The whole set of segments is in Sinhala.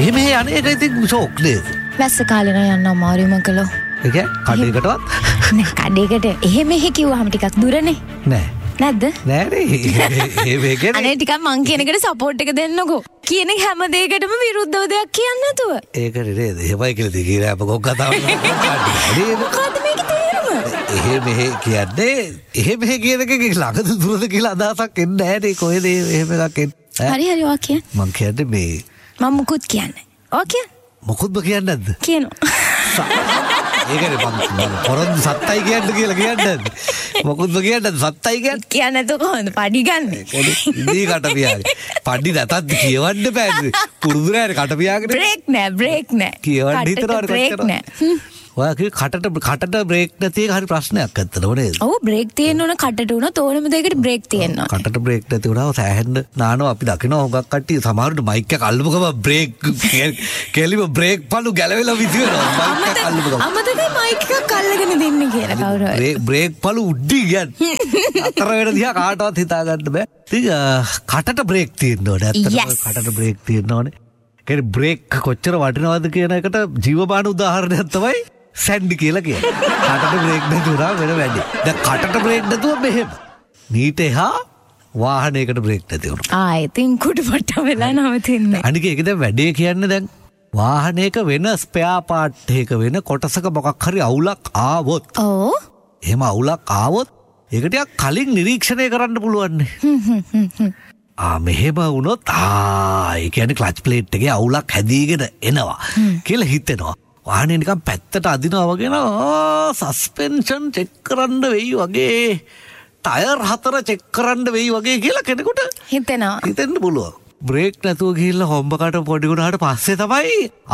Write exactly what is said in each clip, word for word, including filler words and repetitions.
එහෙම යන්නේ ඒක ඉතින් ෂොක් නේද? වැස්ස කාලේ නම් යන්න අමාරුයි මකලෝ. ඒ කියන්නේ කඩේකටවත් නෑ කඩේකට එහෙම එහෙ කිව්වහම ටිකක් දුරනේ. නෑ. නැද්ද? නෑ නේ. ඒ වේගෙන. අනේ ටිකක් මං කියන එකට සපෝට් එක දෙන්නකෝ. කියන හැම දෙයකටම විරුද්ධව දෙයක් කියන්න නැතුව. ඒකට නේද? එහෙමයි කියලා දී කියලා අප කොක් කතාවක් කරන්නේ. මොකද්ද මේකේ තේරුම? එහෙම මෙහෙ කියන්නේ එහෙම මෙහෙ කියන එක ළඟද දුරද කියලා අදහසක් එන්නේ නැහැ නේ කොහෙද එහෙම එකක් එන්නේ. හරි හරි ඔයා කියන්න. මං කියන්නේ මේ මම මුකුත් කියන්නේ. ඔයා කියන්න. මොකොත්ද කියන්නේ නැද්ද? කියනවා. ඒකනේ මං පොරොන්දු සත්තයි කියන්න කියලා කියන්නේ නැද්ද? මොකොත්ද කියන්නේ සත්තයි කියන්නේ? කියන්නේ නැතුව කොහොමද පඩි ගන්නෙ? ඉදී කට පියාගෙන. පඩි නැතත් කියවන්න බෑ. පුරුදු නෑනේ කට පියාගෙන. බ්‍රේක් නෑ බ්‍රේක් නෑ. කියවන්න හිතනවා බ්‍රේක් නෑ. ඔයා කිව්වේ කටට කටට බ්‍රේක් නැති එක හරි ප්‍රශ්නයක් ඇත්තටම නේද? ඔව් බ්‍රේක් තියෙන්න ඕන කටට උනත් ඕනම දෙයකට බ්‍රේක් තියෙන්න ඕන. කටට බ්‍රේක් නැති වුණාම සෑහෙන්න නානවා අපි දකිනවා හොඟක් කට්ටිය සමහරවිට මයික් එක අල්ලපු ගමන් බ්‍රේක් කෙලිම බ්‍රේක් පළු ගැලවෙලා විදිනවා මයික් එක අල්ලපු ගමන්. අමතකයි මයික් එකක් අල්ලගෙන දෙන්නේ කියලා කවුරු හරි. බ්‍රේක් බ්‍රේක් පළු උඩි කියන්නේ. අතර වෙන දිහා කාටවත් හිතා ගන්න බෑ. ඉතින් කටට බ්‍රේක් තියෙන්න ඕනේ. ඇත්තටම කටට බ්‍රේක් තියෙන්න ඕනේ. ඒ බ්‍රේක් කොච්චර වටිනවද කියන එකට ජීවමාන උදාහරණයක් තමයි සැන්ඩි කියලා කියන්නේ. කටට බ්‍රේක් නැතුණා වෙන වැඩි. දැන් කටට බ්‍රේක් නැතුව මෙහෙම. මීට එහා වාහනයකට බ්‍රේක් නැති වුණා. ආ ඉතින් කුඩපට්ට වෙලා නවතින්නේ. අනික ඒක දැන් වැඩේ කියන්නේ දැන් වාහනයක වෙන ස්පෙයා පාර්ට් එකක වෙන කොටසක මොකක් හරි අවුලක් ආවොත්. ඔව්. එහෙම අවුලක් ආවොත් ඒක ටිකක් කලින් නිරීක්ෂණය කරන්න පුළුවන් නේ. ආ මෙහෙම වුණොත් ආ ඒ කියන්නේ ක්ලච් ප්ලේට් එකේ අවුලක් හැදීගෙන එනවා කියලා හිතෙනවා. වාහනේ නිකන් පැත්තට අදිනවා වගේ නා සස්පෙන්ෂන් චෙක් කරන්න වෙයි වගේ ටයර් හතර චෙක් කරන්න වෙයි වගේ කියලා කෙනෙකුට හිතෙනවා. හිතෙන්න පුළුවන්. බ්‍රේක් නැතුව ගිහිල්ලා හොම්බකට පොඩි වුණාට පස්සේ තමයි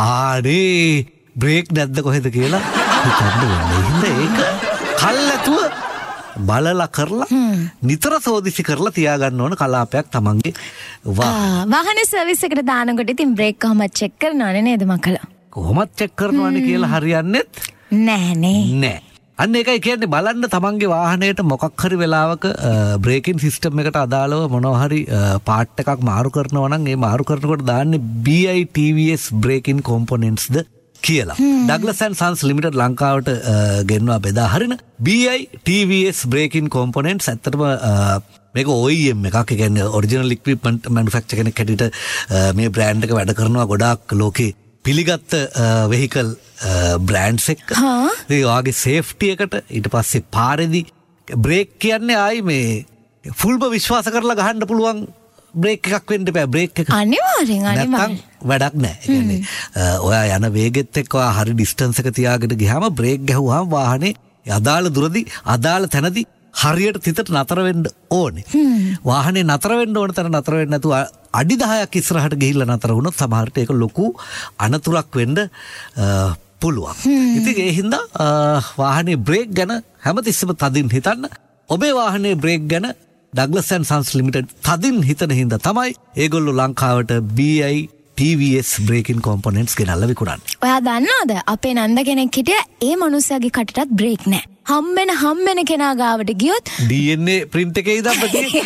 ආනේ බ්‍රේක් නැද්ද කොහෙද කියලා හිතන්න වෙන්නේ. හින්දා ඒක කල්ැතුව බලලා කරලා නිතර සෝදිසි කරලා තියාගන්න ඕන කලාපයක් තමන්ගේ වාහනේ. වාහනේ සර්විස් එකට දානකොට ඉතින් බ්‍රේක් කොහොමද චෙක් කරනවනේ නේද මකලා? කොහොමත් චෙක් කරනවනේ කියලා හරියන්නේත් නෑනේ. නෑ. අන්න ඒකයි කියන්නේ බලන්න තමන්ගේ වාහනයට මොකක් හරි වෙලාවක බ්‍රේකින් සිස්ටම් එකට අදාළව මොනවා හරි පාර්ට් එකක් මාරු කරනවා නම් ඒ මාරු කරනකොට දාන්නේ B I T V S braking components ද කියලා. Douglas and Sons Limited ලංකාවට ගෙන්වා බෙදා හරින B I T V S braking components ඇත්තටම මේක O E M එකක්. ඒ කියන්නේ original equipment manufacturer කෙනෙක් හැටියට මේ බ්‍රෑන්ඩ් එක වැඩ කරනවා ගොඩාක් ලෝකේ පිළිගත්ත වෙහිකල් බ්‍රෑන්ඩ්ස් එක්ක. ඒ වගේ සේෆ්ටි එකට ඊට පස්සේ පාරේදී බ්‍රේක් කියන්නේ ආයි මේ ෆුල්ම විශ්වාස කරලා ගහන්න පුළුවන් බ්‍රේක් එකක් වෙන්න බෑ. බ්‍රේක් එක අනිවාර්යෙන් අනිවාර්යෙන් වැඩක් නෑ. ඒ කියන්නේ ඔයා යන වේගෙත් එක්ක ඔයා හරි ඩිස්ටන්ස් එක තියාගෙන ගියාම බ්‍රේක් ගැහුවාම වාහනේ අදාළ දුරදී අදාළ තැනදී හරියට තිතට නතර වෙන්න ඕනේ. වාහනේ නතර වෙන්න ඕන තැන නතර වෙන්නේ නැතුව අඩි දහයක් ඉස්සරහට ගිහිල්ලා නතර වුණොත් සමහරට ඒක ලොකු අනතුරක් වෙන්න පුළුවන්. ඉතින් ඒ හින්දා වාහනේ බ්‍රේක් ගැන හැමතිස්සෙම තදින් හිතන්න. ඔබේ වාහනේ බ්‍රේක් ගැන Douglas and Sons Limited තදින් හිතන හින්දා තමයි ඒගොල්ලෝ ලංකාවට B I T V S braking components ගෙනල්ලා විකුණන්නේ. ඔයා දන්නවද අපේ නන්ද කෙනෙක් හිටියා ඒ මනුස්සයාගේ කටටත් බ්‍රේක් නැහැ. හම්බෙන හම්බෙන කෙනා ගාවට ගියොත් D N A print එකේ ඉඳන්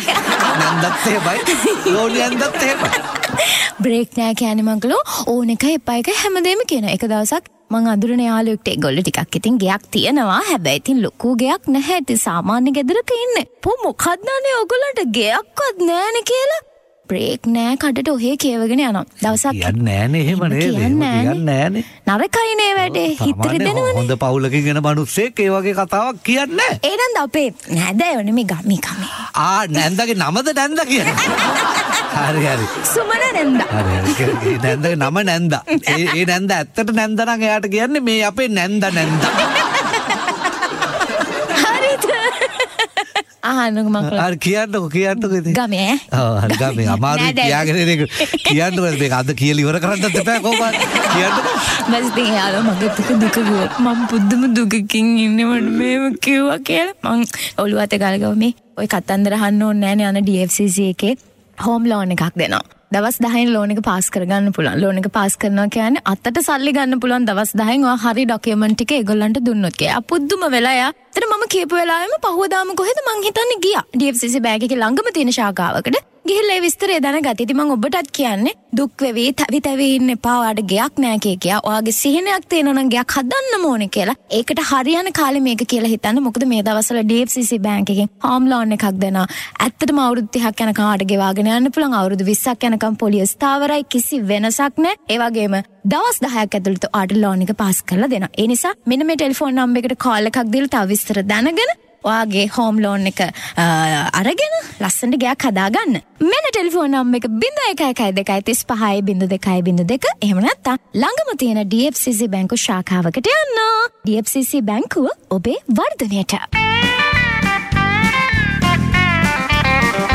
නන්දත් එහෙමයි ලෝනියන්දත් එහෙමයි. බ්‍රේක් නැහැ කියන්නේ මංගලෝ ඕන එක එපා එක හැමදේම කියන. එක දවසක් මං අඳුරන යාළුවෙක්ට ඒගොල්ලෝ ටිකක් ඉතින් ගෙයක් තියනවා. හැබැයි ඉතින් ලොකු ගෙයක් නැහැ. ඉතින් සාමාන්‍ය ගෙදරක ඉන්නේ. පො මොකක්ද නේ ඔයගොල්ලන්ට ගෙයක්වත් නැහැනේ කියලා. බ්‍රේක් නෑ කඩට ඔහේ කියවගෙන යනවා. දවසක් කියන්නේ නෑනේ එහෙම නේද? කියන්නේ නෑනේ. නරකයිනේ වැඩේ. හිතට දෙනවනේ. හොඳ පවුලකින් එන මිනිස්සෙක් ඒ වගේ කතාවක් කියන්නේ නෑ. ඒ නන්ද අපේ නෑදෑයෝ නෙමෙයි ගමි කමේ. ආ නැන්දගේ නමද නැන්ද කියන්නේ. හරි හරි. සුමන නැන්ද. හරි හරි. නැන්දගේ නම නැන්ද. ඒ ඒ නැන්ද ඇත්තට නැන්ද නම් එයාට කියන්නේ මේ අපේ නැන්ද නැන්ද. ආහන්නකො මං හරි කියන්නකො කියන්නකො ඉතින් ගමේ ඔව් හරි ගමේ අමාරුයි කියාගෙන ඒක කියන්නකො මේක අද කියලා ඉවර කරන්නත් එපා කොහොමද කියන්නකො බස් ඉතින් යාළුවා මගේ දුක දුක කිව්වා මම පුදුම දුකකින් ඉන්නේ මට මේව කිව්වා කියලා මං ඔළුව අත ගාලා මේ ඔය කතන්දර අහන්න ඕනේ නෑනේ අන D F C C එකේ හෝම් ලෝන් එකක් දෙනවා. දවස් දහයෙන් ලෝන් එක පාස් කරගන්න පුළුවන්. ලෝන් එක පාස් කරනවා කියන්නේ අතට සල්ලි ගන්න පුළුවන් දවස් දහයෙන් ඔයා හරි ඩොකියුමන්ට් ටික ඒගොල්ලන්ට දුන්නොත් කියලා. පුදුම වෙලා යා. එතන මම කියපු වෙලාවෙම පහුවදාම කොහෙද මං හිතන්නේ ගියා. D F C C bag එකේ ළඟම තියෙන ශාඛාවකට ගිහිල්ලා ඒ විස්තරය දැනගත්තා. ඉතින් මම ඔබටත් කියන්නේ දුක් වෙවි, තවි තවි ඉන්න එපා. ඔයාට ගයක් නැහැ කිය කියා. ඔයාගේ සිහිනයක් තියෙනවා නම් ගයක් හදන්න ඕනේ කියලා. ඒකට හරියන කාලේ මේක කියලා හිතන්න. මොකද මේ දවස්වල ඩී එෆ් සී සී බැංක් එකෙන් හෝම් ලෝන් එකක් දෙනවා. ඇත්තටම අවුරුදු තිහක් යනකම් ආට ගෙවාගෙන යන්න පුළුවන්. අවුරුදු විස්සක් යනකම් පොලිය ස්ථාවරයි, කිසි වෙනසක් නැහැ. ඒ වගේම දවස් දහයක් ඇතුළත ආට ලෝන් එක පාස් කරලා දෙනවා. ඒ නිසා මෙන්න මේ ටෙලිෆෝන් නම්බර් එකට කෝල් එකක් දීලා තව විස්තර දැනගෙන ඔයාගේ හෝම් ලෝන් එක අරගෙන ලස්සනට ගයක් හදාගන්න. මෙන්න ටෙලිෆෝන් නම්බර් එක zero one one two three five zero two zero two. එහෙම නැත්නම් ළඟම තියෙන ඩී එෆ් සී සී බැංකුව ශාඛාවකට යන්න. ඩී එෆ් සී සී බැංකුව ඔබේ වර්ධනයට.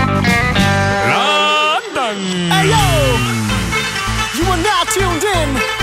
London. Hey yo, you are now tuned in